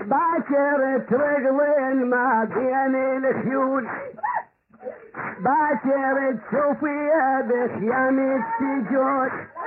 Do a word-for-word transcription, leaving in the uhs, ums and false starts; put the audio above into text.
باكر ترغلين ما بين الخيول، باكر تشوفي بخيام السجود